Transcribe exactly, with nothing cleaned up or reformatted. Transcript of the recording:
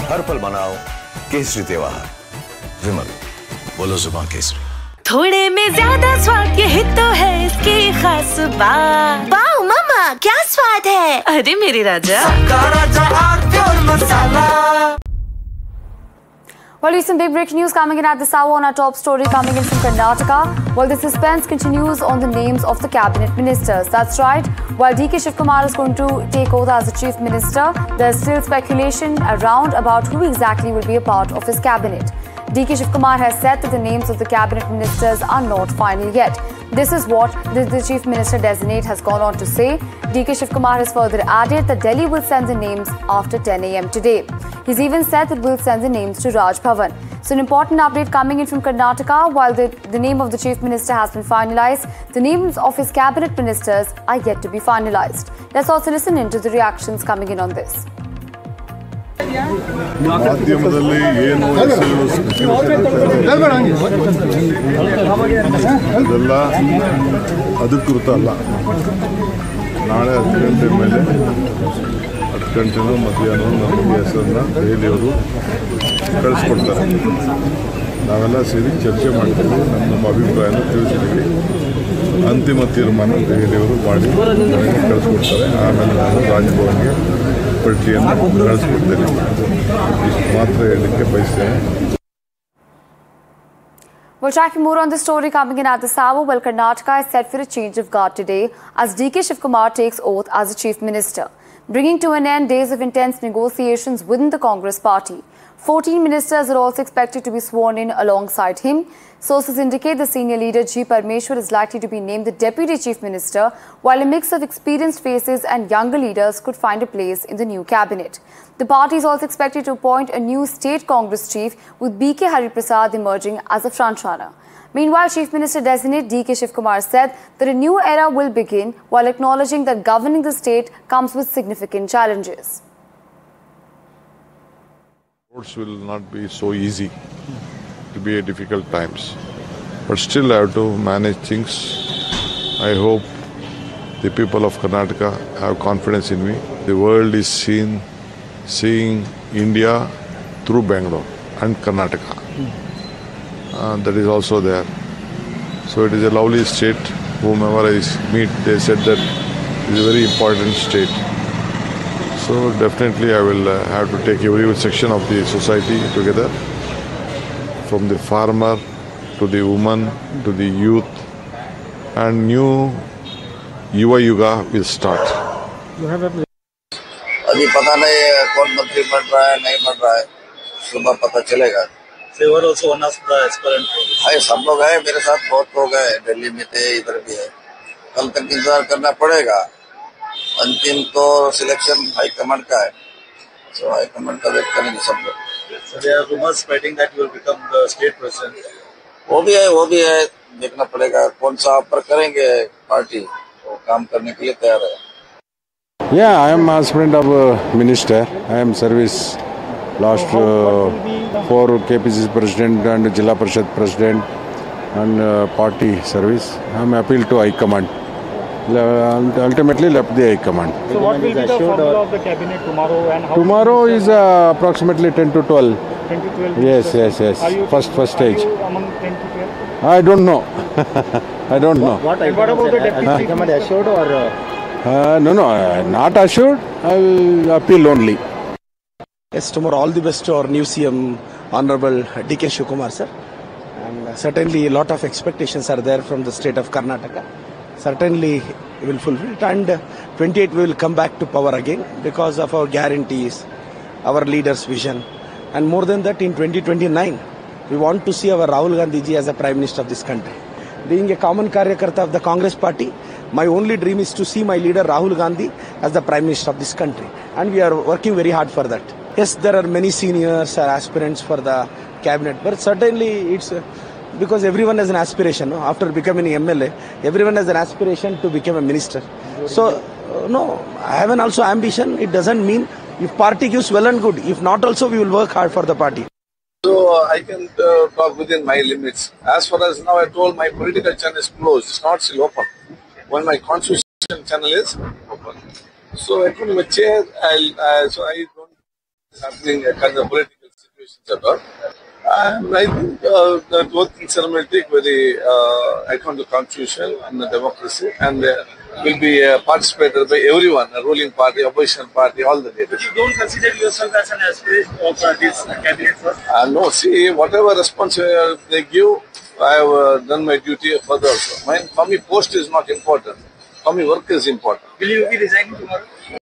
हर पल मनाओ केसरी त्योहार। विमल, बोलो जुबान केसरी। थोड़े में ज्यादा स्वाद, यही तो है इसकी खास बात। वाओ मामा, क्या स्वाद है। अरे मेरे राजा, राजा और मसाला। Well, recent big breaking news coming in at this hour on our top story coming in from Karnataka. Well, the suspense continues on the names of the cabinet ministers. That's right. While D K Shivkumar is going to take oath as the chief minister, there's still speculation around about who exactly will be a part of his cabinet. D K Shivkumar has said that the names of the cabinet ministers are not final yet. This is what the, the chief minister designate has gone on to say. D K Shivkumar has further added that Delhi will send the names after ten a m today. He's even said that we'll send the names to Raj Bhavan. So an important update coming in from Karnataka. While the, the name of the chief minister has been finalized, the names of his cabinet ministers are yet to be finalized. Let's also listen in to the reactions coming in on this. ಮಾಧ್ಯಮದಲ್ಲಿ ಏನು ಇದೆಲ್ಲ ಅಧಿಕೃತ ಅಲ್ಲ. ನಾಳೆ ಹತ್ತು ಗಂಟೆ ಮೇಲೆ ಹತ್ತು ಗಂಟೆನೂ ಮಧ್ಯಾಹ್ನ ನಮಗೆ ಹೆಸರನ್ನ ದೆಹಲಿಯವರು ಕಳಿಸ್ಕೊಡ್ತಾರೆ. ನಾವೆಲ್ಲ ಸೇರಿ ಚರ್ಚೆ ಮಾಡ್ತೀವಿ, ನಮ್ಮ ನಮ್ಮ ಅಭಿಪ್ರಾಯನ ತಿಳಿಸಿದ್ದೀವಿ. ಅಂತಿಮ ತೀರ್ಮಾನ ದೆಹಲಿಯವರು ಮಾಡಿ ನನಗೆ ಕಳಿಸ್ಕೊಡ್ತಾರೆ. ಆಮೇಲೆ ನಾನು ರಾಜಭವನ್ಗೆ ಪಟ್ಟಿಯನ್ನು ಕಳಿಸ್ಕೊಡ್ತೇನೆ. ಇಷ್ಟು ಮಾತ್ರ ಹೇಳಲಿಕ್ಕೆ ಬಯಸ್ತೇನೆ. We're tracking more on the story coming in at this hour. Well, Karnataka is set for a change of guard today as D K Shivkumar takes oath as the chief minister, bringing to an end days of intense negotiations within the Congress party. fourteen ministers are also expected to be sworn in alongside him. Sources indicate the senior leader G. Parmeshwar is likely to be named the deputy chief minister, while a mix of experienced faces and younger leaders could find a place in the new cabinet. The party is also expected to appoint a new state Congress chief, with B K Hariprasad emerging as a frontrunner. Meanwhile, Chief Minister designate D K Shivkumar said that a new era will begin, while acknowledging that governing the state comes with significant challenges. Roads will not be so easy. It will be a difficult times, but still I have to manage things. I hope the people of Karnataka have confidence in me. The world is seen, seeing India through Bangalore and Karnataka. Uh, that is also there. So it is a lovely state. Whomever I meet, they said that it is a very important state. So definitely I will uh, have to take every section of the society together, from the farmer to the woman to the youth, and new Yuva Yuga will start. अभी पता नहीं कौन मंत्री बन रहा है नहीं बन रहा है, सुबह पता चलेगा. हाय सब लोग हैं मेरे साथ, बहुत लोग हैं, दिल्ली में थे, इधर भी है. कल तक इंतजार करना पड़ेगा. अंतिम तो सिलेक्शन हाई कमांड का है, सो हाई कमांड का वेट करेंगे सब लोग. So there are rumors spreading that you will become the state president. वो भी है वो भी है देखना पड़ेगा कौन सा ऑफर करेंगे पार्टी, वो काम करने के लिए तैयार है. Yeah, I am aspirant of a minister. I am service last uh, for K P C C president and Jilla Parishad president and uh, party service. I am appeal to High Command. Ultimately left the High Command. So what will be the formula of the cabinet tomorrow and how? Tomorrow is uh, approximately ten to twelve. ten to twelve. Yes, yes, yes. First, first stage. Are you among ten to twelve? I don't know. I don't know. What, what, what about the deputy chief minister? Assured or? Uh... Uh, no, no, uh, not assured. I will appeal only. Yes, tomorrow all the best to our new C M, Honorable D K Shivkumar sir. And uh, certainly a lot of expectations are there from the state of Karnataka. Certainly we will fulfill it, and uh, twenty-eight we will come back to power again because of our guarantees, our leaders' vision, and more than that, in twenty twenty-nine we want to see our Rahul Gandhi ji as a Prime Minister of this country. Being a common Karyakarta of the Congress party, my only dream is to see my leader Rahul Gandhi as the Prime Minister of this country, and we are working very hard for that. Yes, there are many seniors or aspirants for the cabinet, but certainly it's uh, because everyone has an aspiration. No? After becoming an M L A, everyone has an aspiration to become a minister. So, uh, no, I have an also ambition. It doesn't mean if party gives well and good. If not, also we will work hard for the party. So uh, I can uh, talk within my limits. As far as now, I told my political channel is closed. It's not still open. When my constitution channel is open. So I couldn't chair. I'll, uh, so I don't. happening uh, kind of political situations about. And I think uh, that voting ceremony will take very uh, account of constitution and the democracy, and uh, will be uh, participated by everyone, a ruling party, opposition party, all the leaders. But you don't consider yourself as an aspirant of uh, this cabinet first? Uh, no, see, whatever response uh, they give, I have uh, done my duty further also. My, for me, post is not important. For me, work is important. Will you be resigning tomorrow?